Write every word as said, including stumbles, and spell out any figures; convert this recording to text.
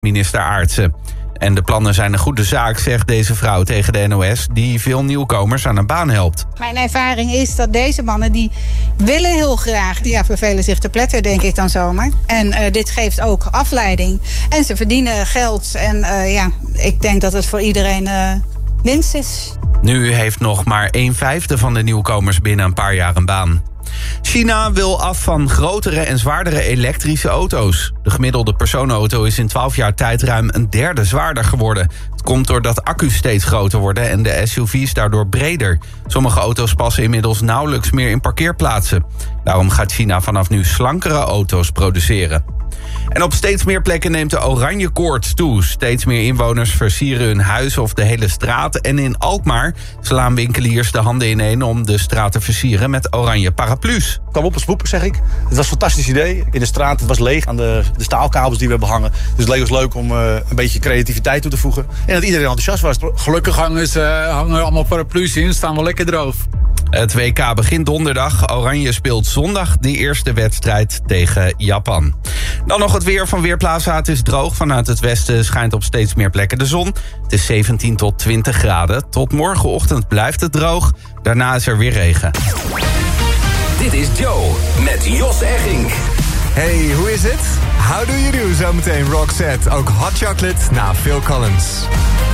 minister Aartsen. En de plannen zijn een goede zaak, zegt deze vrouw tegen de N O S... die veel nieuwkomers aan een baan helpt. Mijn ervaring is dat deze mannen die willen heel graag... die ja, vervelen zich te pletter, denk ik dan zomaar. En uh, dit geeft ook afleiding. En ze verdienen geld. En uh, ja, ik denk dat het voor iedereen uh, winst is. Nu heeft nog maar een vijfde van de nieuwkomers binnen een paar jaar een baan. China wil af van grotere en zwaardere elektrische auto's. De gemiddelde personenauto is in twaalf jaar tijd ruim een derde zwaarder geworden. Het komt doordat accu's steeds groter worden en de S U V's daardoor breder. Sommige auto's passen inmiddels nauwelijks meer in parkeerplaatsen. Daarom gaat China vanaf nu slankere auto's produceren. En op steeds meer plekken neemt de oranje koorts toe. Steeds meer inwoners versieren hun huis of de hele straat. En in Alkmaar slaan winkeliers de handen ineen om de straat te versieren met oranje paraplu's. Ik kwam op als poepen, zeg ik. Het was een fantastisch idee. In de straat, het was leeg aan de, de staalkabels die we hebben hangen. Dus het leek ons leuk om uh, een beetje creativiteit toe te voegen. En dat iedereen enthousiast was. Gelukkig hangen, ze, hangen allemaal paraplu's in, staan wel lekker droog. Het W K begint donderdag. Oranje speelt zondag de eerste wedstrijd tegen Japan. Dan nog het weer van Weerplaza. Het is droog. Vanuit het westen schijnt op steeds meer plekken de zon. Het is zeventien tot twintig graden. Tot morgenochtend blijft het droog. Daarna is er weer regen. Dit is Joe met Jos Eggink. Hey, hoe is het? How do you do? Zometeen Roxette. Ook Hot Chocolate na Phil Collins.